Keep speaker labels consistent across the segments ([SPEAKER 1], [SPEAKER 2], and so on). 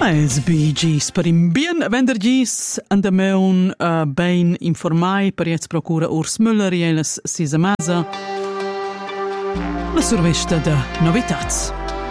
[SPEAKER 1] Els BGs per in bien vendergis andameun ben informai per jetzt procura Urs Müller e les sisa masa la survesta de novitats.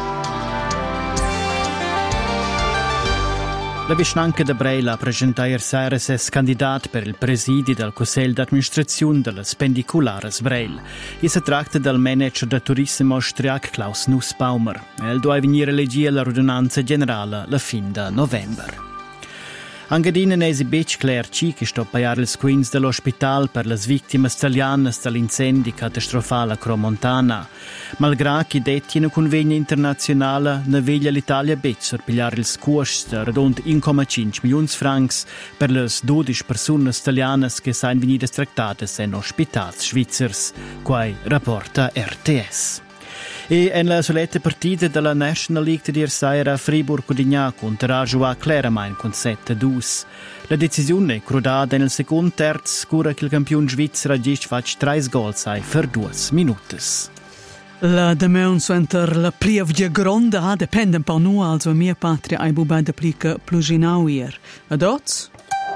[SPEAKER 2] La Vischnanca de Breila presenta ieri ses candidat per il presidi del Consiglio d'Amministrazione della Spendiculares Breil. E si tratta del manager del turismo austriac Klaus Nussbaumer. El doveva venire elegire la ordinanza generale la fin de novembre. Angadina nesi bec Claire Ci che sto paiare ils queens dell'ospital per le vittime italiane dell'incendi catastrofale a Cromontana. Malgrà che detti in un convegno internazionale, ne veglia l'Italia bec per pigliare ils costi de redond 1,5 milioni francs per le 12 persone italiane che sain venite trattate in ospitals svizzers, quai rapporta RTS. E in la soletta partita della National League di ieri a Fribourg-Codignac conterà giocare Claramain con 7-2. La decisione è crodata nel secondo terzo, cura che il campione svizzero fa 3 gol per 2 minuti.
[SPEAKER 1] La demeun enter la prievgia gronda depende un po' nu also mia patria ai bubai de plica pluginauier. Adots?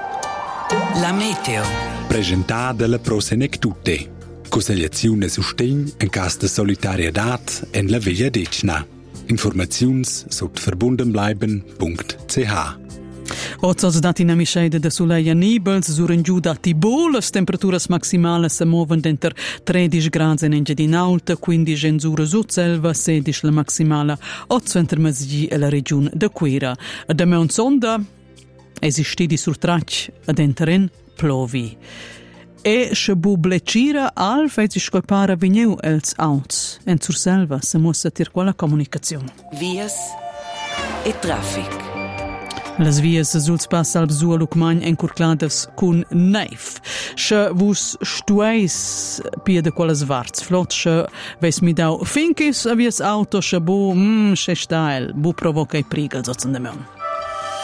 [SPEAKER 3] La meteo.
[SPEAKER 4] Presentata la prosenectute. Consigliazione sustegn in cas de solidarietà en la via decna. Informaziuns sot verbundenbleiben.ch.
[SPEAKER 1] Oggi sono dati in amisceide de Suleia Nibels, suren giù da Tibol, le temperature maximali si muovono dentro 13 gradi in Engadin Alta, 15 in Zura Sudselva, 16 la maximale, 8 in Termazgi e la regione de Quera. Da me un sonda, esistidi sul traccio, ad enterin plovi. E se bublecira al fez scolpare vigneu els auts. En sur selva se mussa tir quella comunicazione.
[SPEAKER 3] Vias e traffic.
[SPEAKER 1] Les vias suls pass al bzua lucmagn encurcladas cun neif. Se vus stueis pia de quelles varts flot, se veis mi dau finkis a vias auto, se bu, se stael, bu provoca i prigel, zotzen de meun.